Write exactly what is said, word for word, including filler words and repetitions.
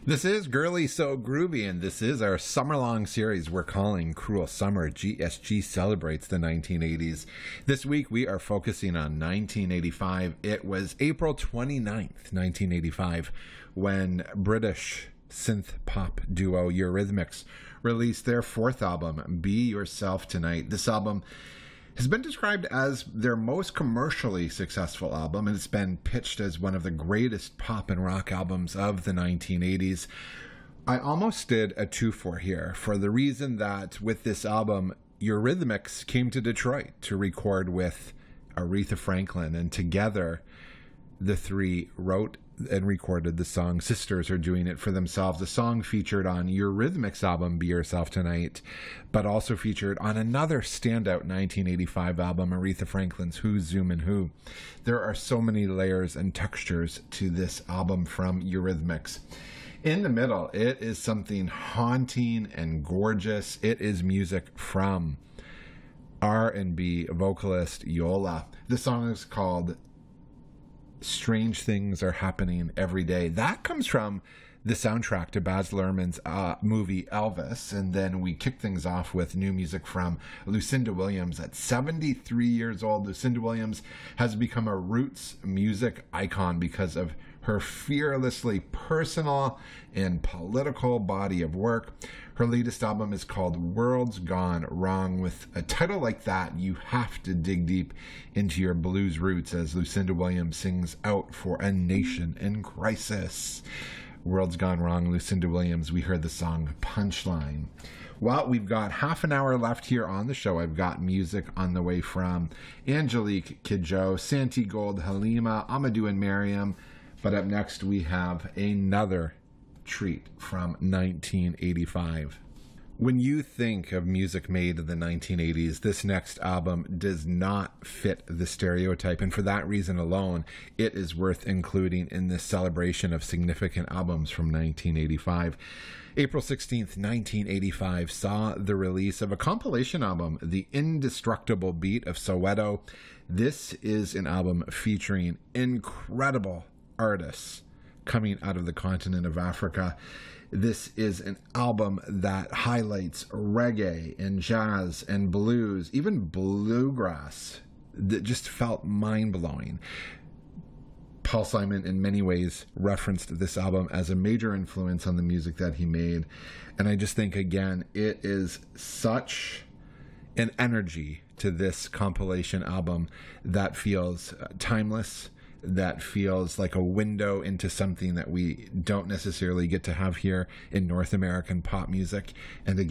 This is Girly So Groovy, and this is our summer-long series we're calling Cruel Summer. G S G celebrates the nineteen eighties. This week we are focusing on nineteen eighty-five. It was April twenty-ninth, nineteen eighty-five, when British synth pop duo Eurythmics released their fourth album, Be Yourself Tonight. This album has been described as their most commercially successful album, and it's been pitched as one of the greatest pop and rock albums of the nineteen eighties. I almost did a two-for here for the reason that with this album, Eurythmics came to Detroit to record with Aretha Franklin, and together the three wrote and recorded the song Sisters Are Doing It For Themselves, a song featured on Eurythmics' album Be Yourself Tonight, but also featured on another standout nineteen eighty-five album, Aretha Franklin's Who's Zoomin' Who. There are so many layers and textures to this album from Eurythmics. In the middle, it is something haunting and gorgeous. It is music from R and B vocalist Yola. The song is called Strange Things Are Happening Every Day. That comes from the soundtrack to Baz Luhrmann's uh, movie Elvis. And then we kick things off with new music from Lucinda Williams. At seventy-three years old, Lucinda Williams has become a roots music icon because of her fearlessly personal and political body of work. Her latest album is called World's Gone Wrong. With a title like that, you have to dig deep into your blues roots as Lucinda Williams sings out for a nation in crisis. World's Gone Wrong, Lucinda Williams. We heard the song Punchline. Well, we've got half an hour left here on the show. I've got music on the way from Angelique Kidjo, Santi Gold, Halima, Amadou and Mariam. But up next, we have another treat from nineteen eighty-five. When you think of music made in the nineteen eighties, this next album does not fit the stereotype, and for that reason alone, it is worth including in this celebration of significant albums from nineteen eighty-five. April sixteenth, nineteen eighty-five saw the release of a compilation album, The Indestructible Beat of Soweto. This is an album featuring incredible artists coming out of the continent of Africa. This is an album that highlights reggae and jazz and blues, even bluegrass, that just felt mind-blowing. Paul Simon, in many ways, referenced this album as a major influence on the music that he made. And I just think, again, it is such an energy to this compilation album that feels timeless, that feels like a window into something that we don't necessarily get to have here in North American pop music. And again,